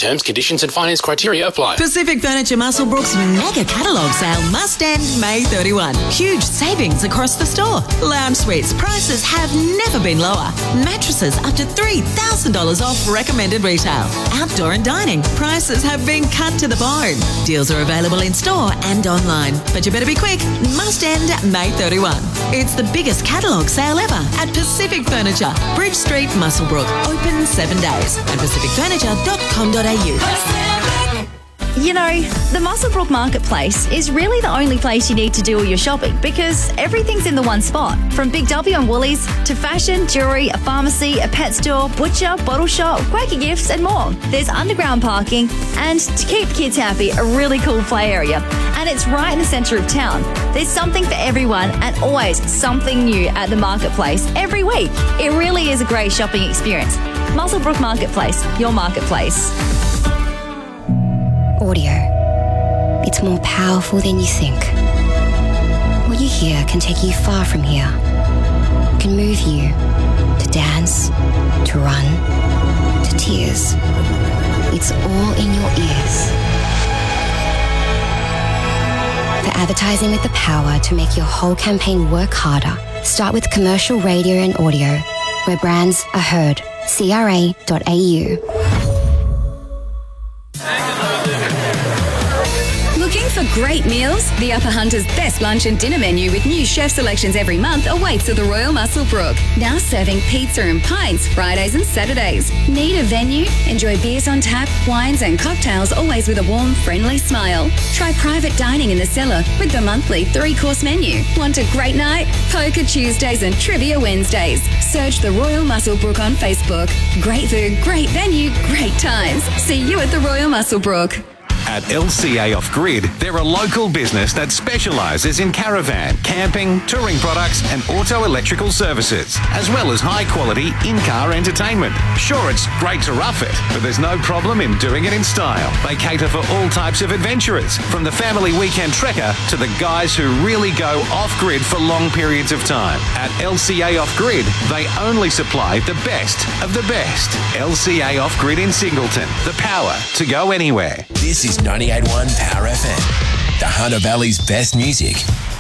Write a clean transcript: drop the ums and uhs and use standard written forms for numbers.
Terms, conditions and finance criteria apply. Pacific Furniture Muswellbrook's mega catalogue sale must end May 31. Huge savings across the store. Lounge suites prices have never been lower. Mattresses up to $3,000 off recommended retail. Outdoor and dining prices have been cut to the bone. Deals are available in store and online, but you better be quick. Must end May 31. It's the biggest catalogue sale ever at Pacific Furniture, Bridge Street, Muswellbrook. Open 7 days at pacificfurniture.com.au. You know, the Muswellbrook Marketplace is really the only place you need to do all your shopping because everything's in the one spot. From Big W and Woolies to fashion, jewellery, a pharmacy, a pet store, butcher, bottle shop, Quaker Gifts and more. There's underground parking and, to keep kids happy, a really cool play area. And it's right in the centre of town. There's something for everyone and always something new at the Marketplace every week. It really is a great shopping experience. Muswellbrook Marketplace, your marketplace. Audio. It's more powerful than you think. What you hear can take you far from here. It can move you to dance, to run, to tears. It's all in your ears. For advertising with the power to make your whole campaign work harder, start with commercial radio and audio, where brands are heard. CRA.au. Looking for great meals? The Upper Hunter's best lunch and dinner menu with new chef selections every month awaits at the Royal Muswellbrook. Now serving pizza and pints Fridays and Saturdays. Need a venue? Enjoy beers on tap, wines and cocktails, always with a warm, friendly smile. Try private dining in the cellar with the monthly 3-course menu. Want a great night? Poker Tuesdays and Trivia Wednesdays. Search the Royal Muswellbrook on Facebook. Great food, great venue, great times. See you at the Royal Muswellbrook. At LCA Off-Grid, they're a local business that specialises in caravan, camping, touring products and auto-electrical services, as well as high-quality in-car entertainment. Sure, it's great to rough it, but there's no problem in doing it in style. They cater for all types of adventurers, from the family weekend trekker to the guys who really go off-grid for long periods of time. At LCA Off-Grid, they only supply the best of the best. LCA Off-Grid in Singleton, the power to go anywhere. This is 98.1 Power FM, the Hunter Valley's best music.